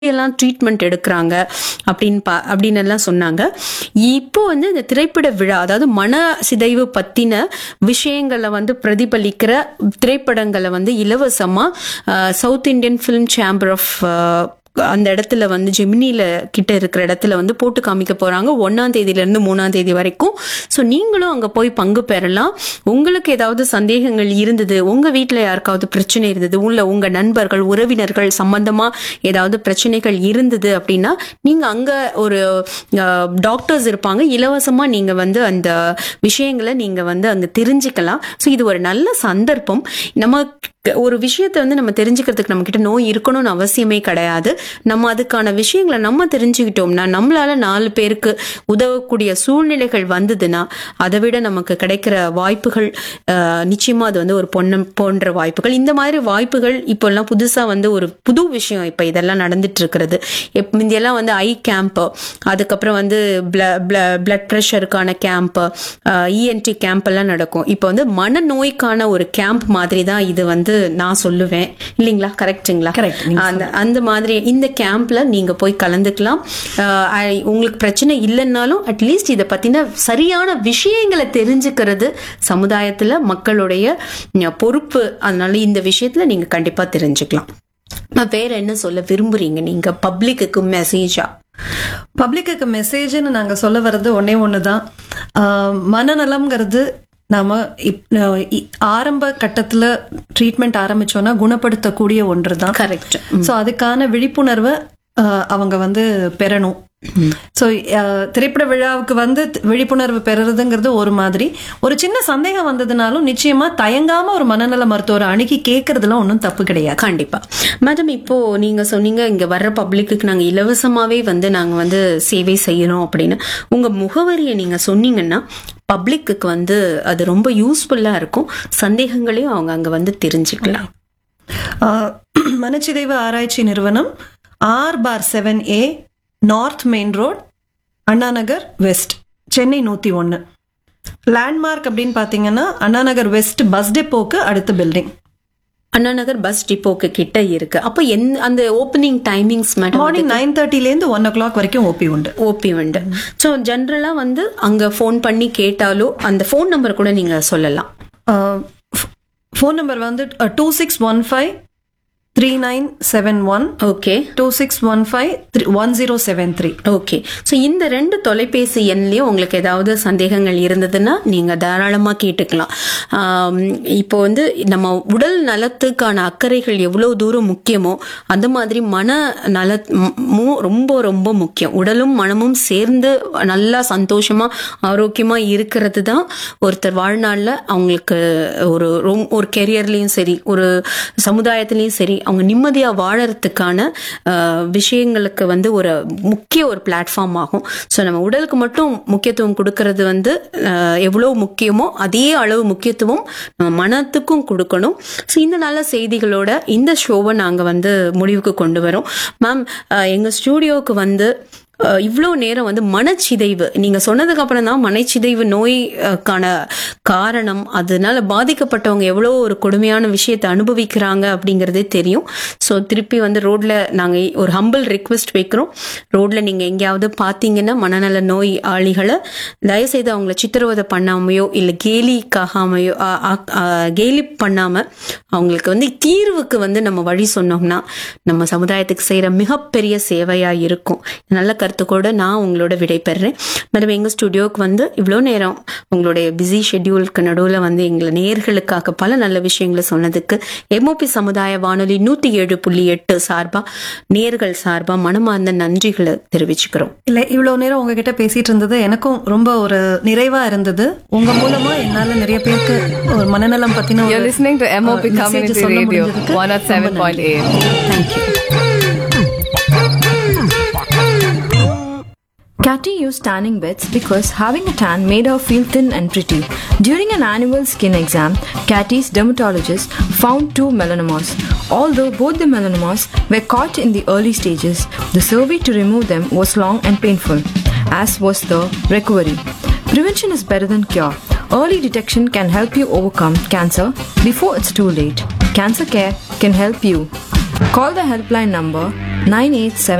எல்லாம் ட்ரீட்மெண்ட் எடுக்கிறாங்க அப்படின்னு எல்லாம் சொன்னாங்க. இப்போ வந்து இந்த திரைப்பட விழா, அதாவது மன சிதைவு பத்தின விஷயங்களை வந்து பிரதிபலிக்கிற திரைப்படங்களை வந்து இலவசமா south Indian film chamber of அந்த இடத்துல வந்து ஜெமினில கிட்ட இருக்கிற இடத்துல வந்து போட்டு காமிக்க போறாங்க 1ஆம் தேதியிலிருந்து 3ஆம் தேதி வரைக்கும். ஸோ நீங்களும் அங்க போய் பங்கு பெறலாம். உங்களுக்கு ஏதாவது சந்தேகங்கள் இருந்தது, உங்க வீட்டுல யாருக்காவது பிரச்சனை இருந்தது, உங்க நண்பர்கள் உறவினர்கள் சம்பந்தமா ஏதாவது பிரச்சனைகள் இருந்தது அப்படின்னா நீங்க அங்க ஒரு டாக்டர்ஸ் இருப்பாங்க, இலவசமா நீங்க வந்து அந்த விஷயங்களை நீங்க வந்து அங்க தெரிஞ்சுக்கலாம். ஸோ இது ஒரு நல்ல சந்தர்ப்பம். நம்ம ஒரு விஷயத்த வந்து நம்ம தெரிஞ்சுக்கிறதுக்கு நம்ம கிட்ட நோய் இருக்கணும்னு அவசியமே கிடையாது. நம்ம அதுக்கான விஷயங்களை நம்ம தெரிஞ்சுக்கிட்டோம்னா, நம்மளால 4 பேருக்கு உதவக்கூடிய சூழ்நிலைகள் வந்ததுன்னா அதை விட நமக்கு கிடைக்கிற வாய்ப்புகள் நிச்சயமா அது வந்து ஒரு போன்ற வாய்ப்புகள். இந்த மாதிரி வாய்ப்புகள் இப்போ எல்லாம் புதுசா வந்து ஒரு புது விஷயம் இப்ப இதெல்லாம் நடந்துட்டு இருக்கிறது. முந்தியெல்லாம் வந்து ஐ கேம்ப், அதுக்கப்புறம் வந்து பிளட் பிரஷருக்கான கேம்ப், இஎன்டி கேம்ப் எல்லாம் நடக்கும். இப்போ வந்து மனநோய்க்கான ஒரு கேம்ப் மாதிரி தான் இது வந்து நான் சொல்லுவேன். இல்லைங்களா? கரெக்டுங்களா? அந்த மாதிரி இந்த கேம்ப்ல நீங்க போய் கலந்துக்கலாம். உங்களுக்கு பிரச்சனை இல்லைன்னாலும் அட்லீஸ்ட் இதை பத்தின சரியான விஷயங்களை தெரிஞ்சுக்கிறது சமுதாயத்துல மக்களுடைய பொறுப்பு. அதனால இந்த விஷயத்துல நீங்க கண்டிப்பா தெரிஞ்சுக்கலாம். வேற என்ன சொல்ல விரும்புறீங்க நீங்க பப்ளிக்கு மெசேஜா? பப்ளிக்கு மெசேஜ்னு நாங்க சொல்ல வர்றது ஒண்ணுதான். மனநலம்ங்கிறது நாம ஆரம்ப கட்டத்துல ட்ரீட்மெண்ட் ஆரம்பிச்சோம்னா குணப்படுத்தக்கூடிய ஒன்று தான். கரெக்ட். ஸோ அதுக்கான விழிப்புணர்வை அவங்க வந்து பெறணும். ஸோ திரைப்பட விழாவுக்கு வந்து விழிப்புணர்வு பெறுறதுங்கிறது ஒரு மாதிரி. ஒரு சின்ன சந்தேகம் வந்ததுனாலும் நிச்சயமா தயங்காம ஒரு மனநல மருத்துவரை அணுகி கேட்கறதுல ஒன்றும் தப்பு கிடையாது. கண்டிப்பா மேடம். இப்போ நீங்க சொன்னீங்க இங்க வர்ற பப்ளிக்கு நாங்க இலவசமாவே வந்து நாங்க வந்து சேவை செய்யணும் அப்படின்னு. உங்க முகவரியை நீங்க சொன்னீங்கன்னா பப்ளிக்கு வந்து அது ரொம்ப யூஸ்ஃபுல்லா இருக்கும். சந்தேகங்களையும் அவங்க அங்க வந்து தெரிஞ்சுக்கலாம். மனச்சிதைவு ஆராய்ச்சி நிறுவனம் R/7A north main road, Anna Nagar west, Chennai 101. Landmark அப்படின்னு பாத்தீங்கன்னா அண்ணா நகர் வெஸ்ட் பஸ் டெப்போக்கு அடுத்த பில்டிங். அண்ணா நகர் பஸ் டிப்போக்கு கிட்ட இருக்கு. அப்போ அந்த opening timings madam morning 9:30 1 o'clock வரைக்கும் ஓபி உண்டு. ஸோ ஜென்ரலா வந்து அங்க ஃபோன் பண்ணி கேட்டாலோ அந்த ஃபோன் நம்பர் கூட நீங்க சொல்லலாம். ஃபோன் நம்பர் வந்து 26153971. ஓகே. 26151073. ஓகே. ஸோ இந்த 2 தொலைபேசி எண்லயும் உங்களுக்கு ஏதாவது சந்தேகங்கள் இருந்ததுன்னா நீங்க தாராளமா கேட்டுக்கலாம். இப்போ வந்து நம்ம உடல் நலத்துக்கான அக்கறைகள் எவ்வளவு தூரம் முக்கியமோ அந்த மாதிரி மன நலமும் ரொம்ப ரொம்ப முக்கியம். உடலும் மனமும் சேர்ந்து நல்லா சந்தோஷமா ஆரோக்கியமா இருக்கிறது தான் ஒருத்தர் வாழ்நாள்ல அவங்களுக்கு ஒரு கெரியர்லயும் சரி ஒரு சமுதாயத்திலயும் சரி அவங்க நிம்மதியா வாழறதுக்கான விஷயங்களுக்கு வந்து ஒரு முக்கிய ஒரு பிளாட்ஃபார்ம் ஆகும். ஸோ நம்ம உடலுக்கு மட்டும் முக்கியத்துவம் கொடுக்கறது வந்து எவ்வளவு முக்கியமோ அதே அளவு முக்கியத்துவம் நம்ம மனத்துக்கும் கொடுக்கணும். ஸோ இந்த நல்ல செய்திகளோட இந்த ஷோவை நாங்கள் வந்து முடிவுக்கு கொண்டு வரோம். மேம், எங்கள் ஸ்டூடியோவுக்கு வந்து இவ்வளோ நேரம் வந்து மனச்சிதைவு நீங்க சொன்னதுக்கு அப்புறம் தான் மனச்சிதைவு நோய்க்கான காரணம், அதனால பாதிக்கப்பட்டவங்க எவ்வளோ ஒரு கொடுமையான விஷயத்தை அனுபவிக்கிறாங்க அப்படிங்கறதே தெரியும். ஸோ திருப்பி வந்து ரோட்ல நாங்க ஒரு ஹம்பிள் ரிக்வெஸ்ட் வைக்கிறோம். ரோட்ல நீங்க எங்கேயாவது பாத்தீங்கன்னா மனநல நோய் ஆளிகளை தயவுசெய்து அவங்கள சித்திரவதை பண்ணாமையோ இல்லை கேலி பண்ணாம அவங்களுக்கு வந்து தீர்வுக்கு வந்து நம்ம வழி சொன்னோம்னா நம்ம சமுதாயத்துக்கு செய்யற மிகப்பெரிய சேவையா இருக்கும். நல்ல கருத்துக்கோட நான் உங்களோட விடை பெறேன். மேடம், எங்க ஸ்டுடியோக்கு வந்து இவ்வளோ நேரம் உங்களுடைய பிஸி ஷெட்யூலுக்கு நடுவில் வந்து எங்களை நேயர்களுக்காக பல நல்ல விஷயங்களை சொன்னதுக்கு MOP சமுதாய வானொலி 107.8 சார்பா நேயர்கள் சார்பா மனமார்ந்த நன்றிகளை தெரிவிச்சுக்கிறோம். இல்ல, இவ்வளவு நேரம் உங்ககிட்ட பேசிட்டு இருந்தது எனக்கும் ரொம்ப ஒரு நிறைவா இருந்தது. உங்க மூலமா என்னால நிறைய பேருக்கு ஒரு மனநலம் பத்தின You're listening to MOP Community Radio 107.8. Thank you. Catty used tanning beds because having a tan made her feel thin and pretty. During an annual skin exam, Catty's dermatologist found 2 melanomas. Although both the melanomas were caught in the early stages, the survey to remove them was long and painful, as was the recovery. Prevention is better than cure. Early detection can help you overcome cancer before it's too late. Cancer Care can help you. Call the helpline number 9875